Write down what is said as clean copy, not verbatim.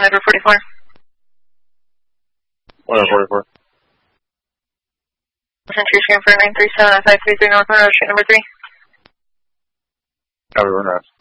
Edward 44. 144. Century Screen for 937 at 533 North Monroe, street number 3. Copy, we're in rest.